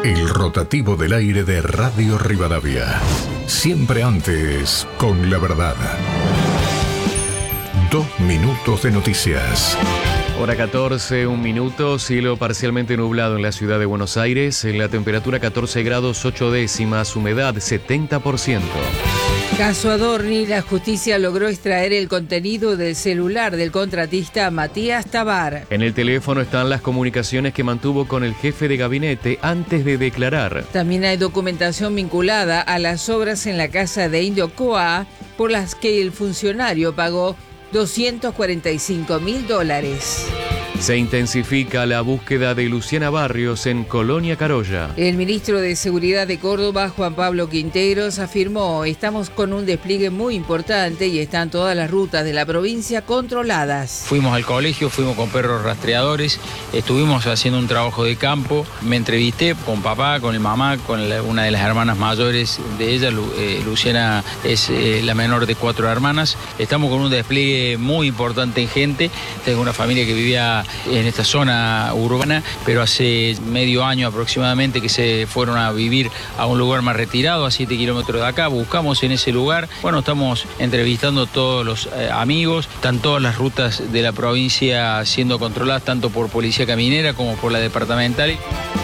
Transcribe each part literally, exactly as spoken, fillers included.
El rotativo del aire de Radio Rivadavia. Siempre antes, con la verdad. Dos minutos de noticias. Hora catorce, un minuto, cielo parcialmente nublado en la ciudad de Buenos Aires, en la temperatura catorce grados ocho décimas, humedad setenta por ciento. Caso Adorni, la justicia logró extraer el contenido del celular del contratista Matías Tabar. En el teléfono están las comunicaciones que mantuvo con el jefe de gabinete antes de declarar. También hay documentación vinculada a las obras en la casa de Indio Coa, por las que el funcionario pagó doscientos cuarenta y cinco mil dólares. Se intensifica la búsqueda de Luciana Barrios en Colonia Carolla. El ministro de Seguridad de Córdoba, Juan Pablo Quinteros, afirmó: estamos con un despliegue muy importante y están todas las rutas de la provincia controladas. Fuimos al colegio, fuimos con perros rastreadores, estuvimos haciendo un trabajo de campo, me entrevisté con papá, con el mamá, con la, una de las hermanas mayores de ella, Lu, eh, Luciana es eh, la menor de cuatro hermanas. Estamos con un despliegue muy importante en gente. Tengo una familia que vivía en esta zona urbana, pero hace medio año aproximadamente que se fueron a vivir a un lugar más retirado, a siete kilómetros de acá. Buscamos en ese lugar, bueno, estamos entrevistando a todos los eh, amigos, están todas las rutas de la provincia siendo controladas tanto por Policía Caminera como por la departamental.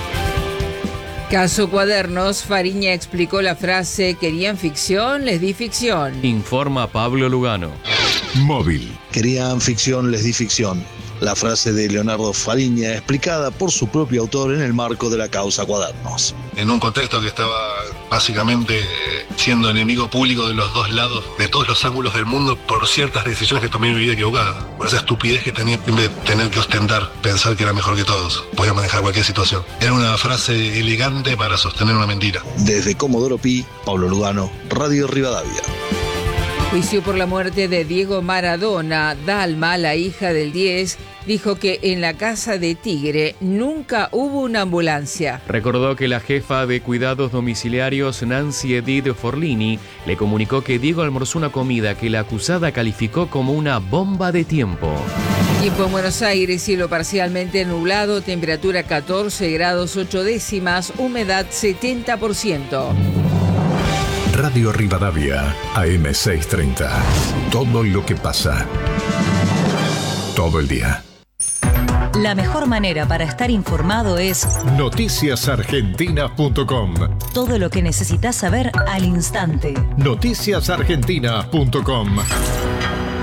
Caso Cuadernos, Fariña explicó la frase: querían ficción, les di ficción. Informa Pablo Lugano. Móvil. Querían ficción, les di ficción. La frase de Leonardo Fariña, explicada por su propio autor en el marco de la causa Cuadernos. En un contexto que estaba básicamente eh, siendo enemigo público de los dos lados, de todos los ángulos del mundo, por ciertas decisiones que tomé en mi vida equivocada. Por esa estupidez que tenía de tener que ostentar, pensar que era mejor que todos. Podía manejar cualquier situación. Era una frase elegante para sostener una mentira. Desde Comodoro Pi, Pablo Lugano, Radio Rivadavia. Juicio por la muerte de Diego Maradona. Dalma, la hija del diez, dijo que en la casa de Tigre nunca hubo una ambulancia. Recordó que la jefa de cuidados domiciliarios, Nancy Edith Forlini, le comunicó que Diego almorzó una comida que la acusada calificó como una bomba de tiempo. Tiempo en Buenos Aires, cielo parcialmente nublado, temperatura catorce grados ocho décimas, humedad setenta por ciento. Radio Rivadavia, A M seiscientos treinta. Todo lo que pasa. Todo el día. La mejor manera para estar informado es noticias argentinas punto com. Todo lo que necesitas saber al instante. noticias argentinas punto com.